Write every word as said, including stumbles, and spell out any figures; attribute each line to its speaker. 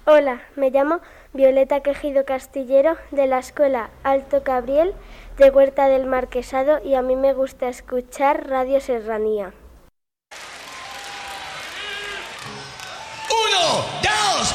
Speaker 1: Hola, me llamo Violeta Quejido Castillero de la Escuela Alto Cabriel de Huerta del Marquesado y a mí me gusta escuchar Radio Serranía.